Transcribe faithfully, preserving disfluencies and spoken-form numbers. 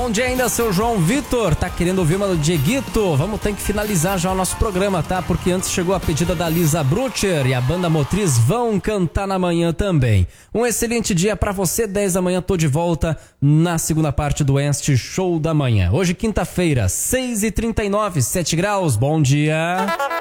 Bom dia ainda, seu João Vitor. Tá querendo ouvir uma do Dieguito? Vamos ter que finalizar já o nosso programa, tá? Porque antes chegou a pedida da Lisa Brutcher e a Banda Motriz vão cantar na manhã também. Um excelente dia pra você, dez da manhã tô de volta na segunda parte do Oeste Show da Manhã. Hoje, quinta-feira, seis e trinta e nove, sete graus. Bom dia.